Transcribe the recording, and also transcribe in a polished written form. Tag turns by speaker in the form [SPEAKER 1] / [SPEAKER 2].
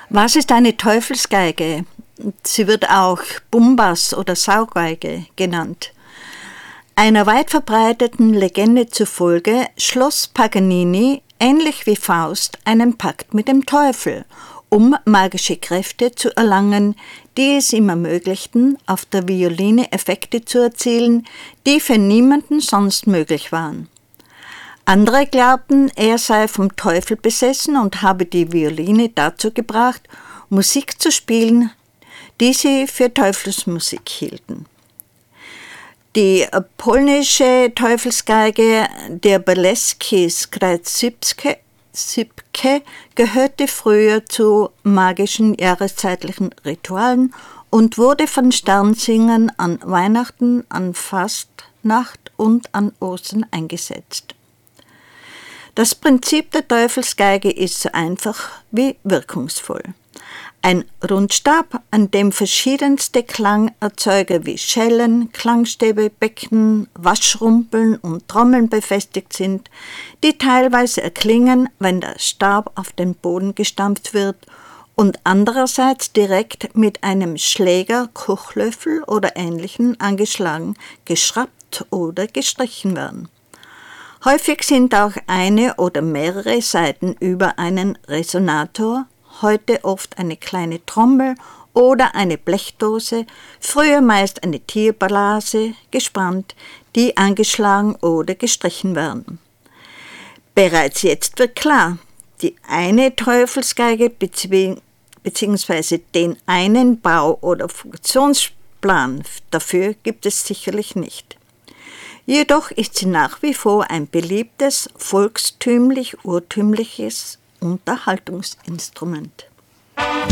[SPEAKER 1] Was ist eine Teufelsgeige? Sie wird auch Bumbas oder Saugeige genannt. Einer weit verbreiteten Legende zufolge schloss Paganini, ähnlich wie Faust, einen Pakt mit dem Teufel, um magische Kräfte zu erlangen, die es ihm ermöglichten, auf der Violine Effekte zu erzielen, die für niemanden sonst möglich waren. Andere glaubten, er sei vom Teufel besessen und habe die Violine dazu gebracht, Musik zu spielen, die sie für Teufelsmusik hielten. Die polnische Teufelsgeige der Bolesky Skrzypce gehörte früher zu magischen jahreszeitlichen Ritualen und wurde von Sternsingern an Weihnachten, an Fastnacht und an Ostern eingesetzt. Das Prinzip der Teufelsgeige ist so einfach wie wirkungsvoll. Ein Rundstab, an dem verschiedenste Klangerzeuger wie Schellen, Klangstäbe, Becken, Waschrumpeln und Trommeln befestigt sind, die teilweise erklingen, wenn der Stab auf den Boden gestampft wird und andererseits direkt mit einem Schläger, Kochlöffel oder Ähnlichem angeschlagen, geschraubt oder gestrichen werden. Häufig sind auch eine oder mehrere Saiten über einen Resonator, heute oft eine kleine Trommel oder eine Blechdose, früher meist eine Tierblase, gespannt, die angeschlagen oder gestrichen werden. Bereits jetzt wird klar, die eine Teufelsgeige bzw. den einen Bau- oder Funktionsplan dafür gibt es sicherlich nicht. Jedoch ist sie nach wie vor ein beliebtes, volkstümlich-urtümliches Unterhaltungsinstrument.